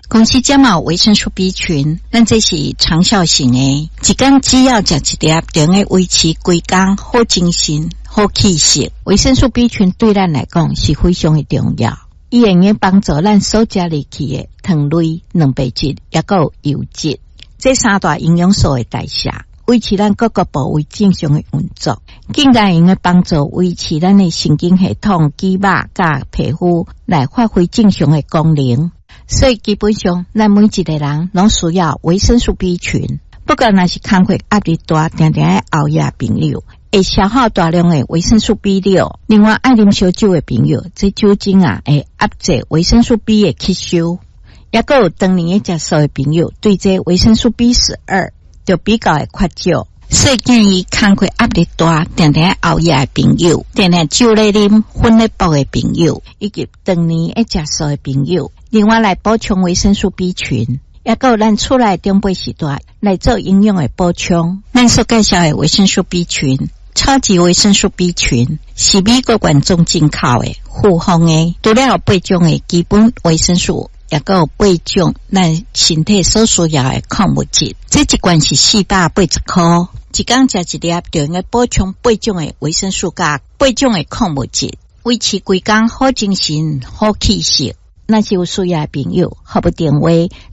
公司感冒维生素 B 群，咱这是长效型的，一天只要食一粒，就能维持规工好精神、好气色。维生素 B 群对咱来讲是非常的重要，伊会用帮助咱所食入去的糖类、蛋白质，也有油脂，这三大营养素的代谢，维持咱各个部位正常的运作，更加用帮助维持咱的神经系统、肌肉甲皮肤来发挥正常的功能。所以基本上，咱每一个人拢需要维生素 B 群。不过，若是工作压力大、常常爱熬夜的朋友，会消耗大量的维生素 B6。另外，爱啉烧酒的朋友，这酒精会压制维生素 B 的吸收。也有当年的食素的朋友，对这维生素 B12 就比较的缺少。所以建议工作压力大、常常熬夜的朋友，常常酒咧啉、薰咧煲的朋友，以及当年爱食素的朋友，另外来补充维生素 B 群，也有咱厝内中辈时代来做营养的补充。咱所介绍的维生素 B 群，超级维生素 B 群是美国原种进口的、复方的，除了有8种的基本维生素，也有8种咱身体所需要的矿物质。这一罐是480块。一天食一粒，就应该补充8种的维生素甲8种的矿物质，维持规工好精神、好气色。那是有需要的朋友，号码电话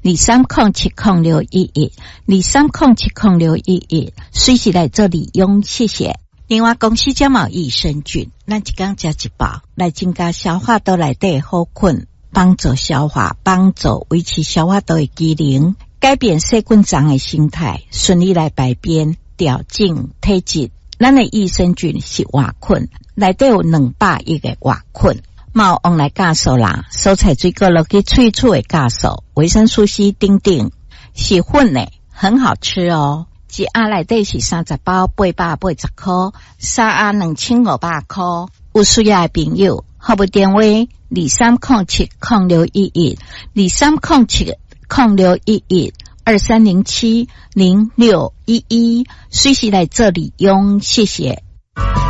23070611 23070611，随时来做利用，谢谢。另外，公司感冒益生菌，咱一天食一包，来增加消化道内底好菌，帮助消化，帮助维持消化道的机能，改变细菌脏的形态，顺利来排便。调整体质，咱的益生菌是活菌，内底有200亿个活菌，毛用来酵素啦，蔬菜水果落去萃取的酵素，维生素 C 等等，是粉的，很好吃哦。一盒内底是30包，880块，3盒2500块。有需要的朋友，号码电话23070611 23070611。23070611，随时来这里用，谢谢。